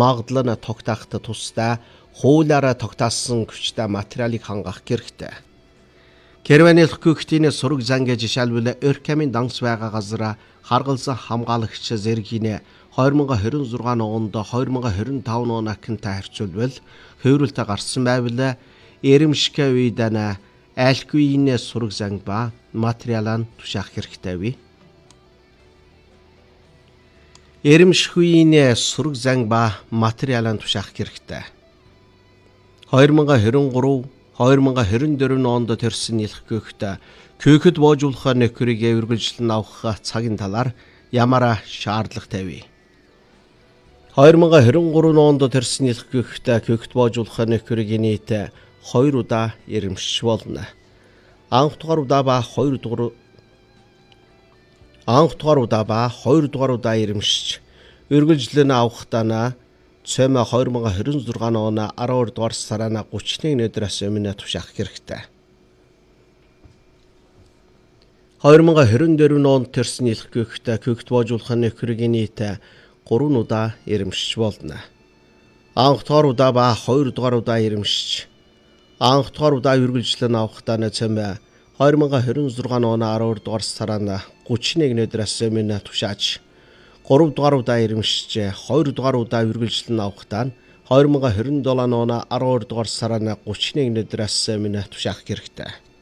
магадлал нь тогтооход тусдаа хуулиараа тогтоосон хүчтэй материалыг хангах хэрэгтэй. Керванилх гүгтийн сураг зан гэж жишээлбэл Өркемийн данс байгаа газар харгалзан хамгаалагч зэргийн 2026 онд 2025 онакинтай харьцуулбал хөврөлтэй гарсан байвал Эремшгэ үедэн айлгүй сураг зан ба материалаа тушаах хэрэгтэй вэ? Эремшгүй сураг зан ба материалаа тушаах хэрэгтэй. 2023 2024 онд төрсөн нэлэх гүгт көөхэд боожуулах нөхрийг үргэлжлэн авах цагийн талаар ямар шаардлагатай вэ? 2023 онд төрсөн нэлэх гүгт көөхэд боожуулах нөхрийг нийт 2 удаа эремшиж болно. Анх дугаар удаа ба 2 дугаар удаа эремшиж үргэлжлэн авахтаа цэм 2026 он 12 дугаар сараа 31 өдрөөс өмнө тушаах хэрэгтэй. 2024 онд төрсөн нэлэх гүгт көөхэд боожуулах нөхрийг нийт 3 удаа эремшиж болно. Анх дугаар удаа ба 2 дугаар удаа эремшиж анх дугаар удаа үргэлжлэн авахтаа цэм 2026 он 12 дугаар сараа 31 өдрөөс өмнө тушааж 3 дугаар удаа эремшиж 2 дугаар удаа үргэлжлэн авахтаа 2027 он 12 дугаар сараа 31 өдрөөс өмнө тушаах хэрэгтэй.